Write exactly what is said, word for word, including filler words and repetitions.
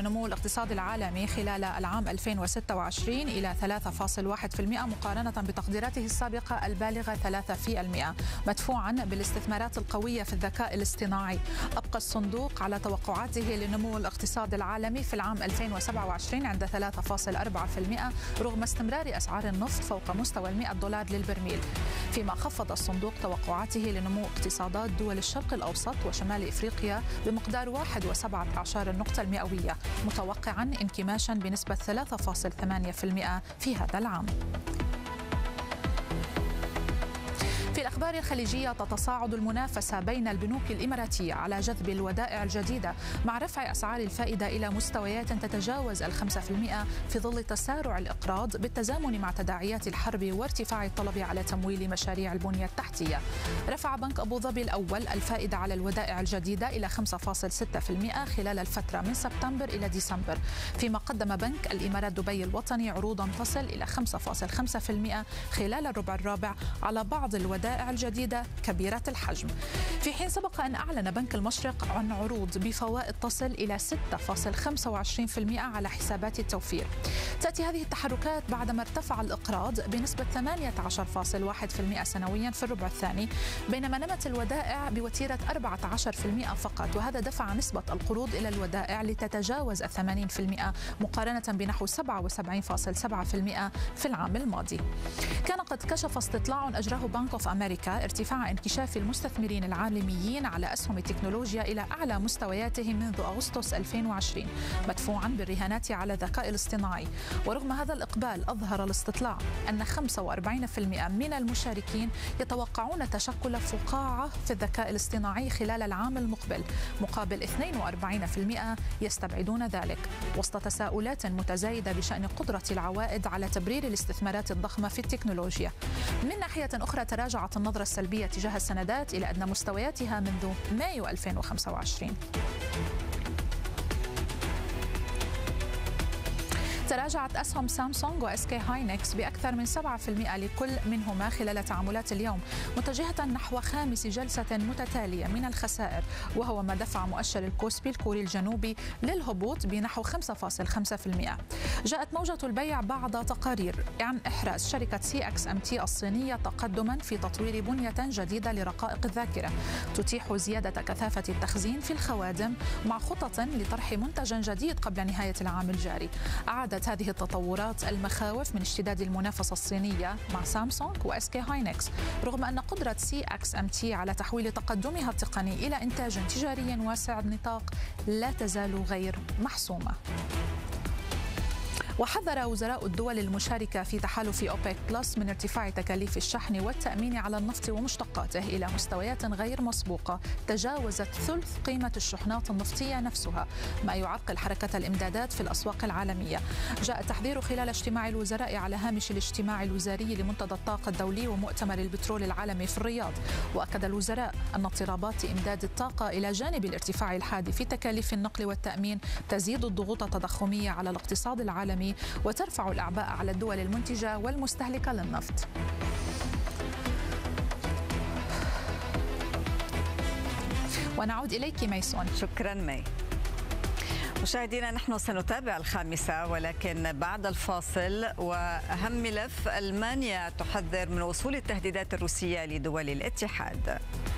لنمو الاقتصاد العالمي خلال العام ألفين وستة وعشرين إلى ثلاثة فاصلة واحد بالمئة مقارنة بتقديراته السابقة البالغة ثلاثة بالمئة، مدفوعا بالاستثمارات القوية في الذكاء الاصطناعي. أبقى الصندوق على توقعاته لنمو الاقتصاد العالمي في العام ألفين وسبعة وعشرين عند ثلاثة فاصلة أربعة بالمئة رغم استمرار أسعار النفط فوق مستوى مئة دولار للبرميل، فيما خفض الصندوق توقعاته لنمو اقتصادات دول الشرق الأوسط وشمال إفريقيا بمقدار واحد فاصلة سبعة عشر النقطة المئوية، متوقعا انكماشا بنسبة ثلاثة فاصلة ثمانية بالمئة في هذا العام. في الأخبار الخليجية، تتصاعد المنافسة بين البنوك الإماراتية على جذب الودائع الجديدة مع رفع أسعار الفائدة إلى مستويات تتجاوز الخمسة بالمئة في ظل تسارع الإقراض بالتزامن مع تداعيات الحرب وارتفاع الطلب على تمويل مشاريع البنية التحتية. رفع بنك أبو ظبي الأول الفائدة على الودائع الجديدة إلى خمسة فاصلة ستة بالمئة خلال الفترة من سبتمبر إلى ديسمبر، فيما قدم بنك الإمارات دبي الوطني عروضا تصل إلى خمسة فاصلة خمسة بالمئة خلال الربع الرابع على بعض الودائع الجديدة كبيرة الحجم، في حين سبق أن أعلن بنك المشرق عن عروض بفوائد تصل إلى ستة فاصلة خمسة وعشرين بالمئة على حسابات التوفير. تأتي هذه التحركات بعدما ارتفع الإقراض بنسبة ثمانية عشر فاصلة واحد بالمئة سنويا في الربع الثاني، بينما نمت الودائع بوتيرة أربعة عشر بالمئة فقط، وهذا دفع نسبة القروض إلى الودائع لتتجاوز الثمانين بالمئة مقارنة بنحو سبعة وسبعين فاصلة سبعة بالمئة في العام الماضي. كان قد كشف استطلاع أجراه بنك أوف أمريكا ارتفاع انكشاف المستثمرين العالميين على أسهم التكنولوجيا إلى أعلى مستوياته منذ أغسطس ألفين وعشرين، مدفوعا بالرهانات على الذكاء الاصطناعي. ورغم هذا الإقبال، أظهر الاستطلاع أن خمسة وأربعين بالمئة من المشاركين يتوقعون تشكل فقاعة في الذكاء الاصطناعي خلال العام المقبل، مقابل اثنين وأربعين بالمئة يستبعدون ذلك، وسط تساؤلات متزايدة بشأن قدرة العوائد على تبرير الاستثمارات الضخمة في التكنولوجيا. من ناحية أخرى، تراجعت النظرة السلبية تجاه السندات إلى أدنى مستوياتها منذ مايو ألفين وخمسة وعشرين. تراجعت أسهم سامسونج وإس كي هاينكس بأكثر من سبعة بالمئة لكل منهما خلال تعاملات اليوم، متجهة نحو خامس جلسة متتالية من الخسائر، وهو ما دفع مؤشر الكوسبي الكوري الجنوبي للهبوط بنحو خمسة فاصلة خمسة بالمئة. جاءت موجة البيع بعد تقارير عن إحراز شركة سي إكس إم تي الصينية تقدما في تطوير بنية جديدة لرقائق الذاكرة تتيح زيادة كثافة التخزين في الخوادم مع خطط لطرح منتج جديد قبل نهاية العام الجاري. أعادت هذه التطورات المخاوف من اشتداد المنافسة الصينية مع سامسونج وإس كي هاينكس، رغم أن قدرة سي إكس إم تي على تحويل تقدمها التقني إلى إنتاج تجاري واسع النطاق لا تزال غير محسومة. وحذر وزراء الدول المشاركة في تحالف أوبك بلس من ارتفاع تكاليف الشحن والتأمين على النفط ومشتقاته إلى مستويات غير مسبوقة تجاوزت ثلث قيمة الشحنات النفطية نفسها، ما يعرقل حركة الإمدادات في الأسواق العالمية. جاء التحذير خلال اجتماع الوزراء على هامش الاجتماع الوزاري لمنتدى الطاقة الدولي ومؤتمر البترول العالمي في الرياض. وأكد الوزراء أن اضطرابات إمداد الطاقة إلى جانب الارتفاع الحاد في تكاليف النقل والتأمين تزيد الضغوط التضخمية على الاقتصاد العالمي وترفع الأعباء على الدول المنتجة والمستهلكة للنفط. ونعود إليك ميسون. شكرا مي. مشاهدينا، نحن سنتابع الخامسة ولكن بعد الفاصل، وأهم ملف: ألمانيا تحذر من وصول التهديدات الروسية لدول الاتحاد.